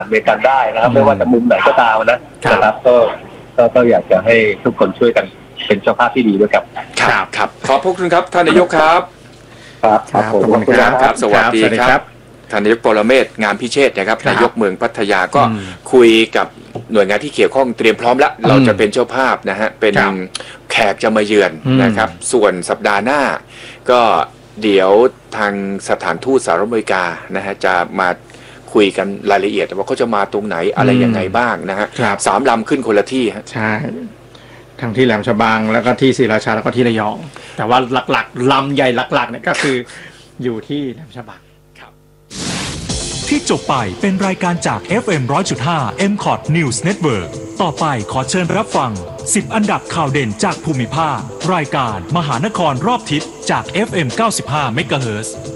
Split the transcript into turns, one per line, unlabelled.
อเมริกันได้นะครับไม่ว่าจะมุมไหนก็ตามนะครับก็อยากจะให้ทุกคนช่วยกันเป็นเจ้าภาพที่ดีด้วยครับ
ครับขอบพระคุณครับท่านนายกครับ
ครับผม
ขอบคุณครับสวัสดีครับท่านนายกปรเมศ งามพิเชษฐ์นะครับนายกเมืองพัทยาก็คุยกับหน่วยงานที่เกี่ยวข้องเตรียมพร้อมแล้วเราจะเป็นเจ้าภาพนะฮะเป็นแขกจะมาเยือนนะครับส่วนสัปดาห์หน้าก็เดี๋ยวทางสถานทูตสหรัฐอเมริกานะฮะจะมาคุยกันรายละเอียดว่าเขาจะมาตรงไหนอะไรยังไงบ้างนะฮะ3 ลำขึ้นคนละที่ฮะ
ใช่ทั้งที่แหลมฉบังแล้วก็ที่ศรีราชาแล้วก็ที่ระยองแต่ว่าหลักๆลำใหญ่หลักๆเนี่ยก็คืออยู่ที่แหลมฉบัง
ที่จบไปเป็นรายการจาก FM 100.5 MCOT News Network ต่อไปขอเชิญรับฟัง10 อันดับข่าวเด่นจากภูมิภาครายการมหานครรอบทิศจาก FM 95 MHz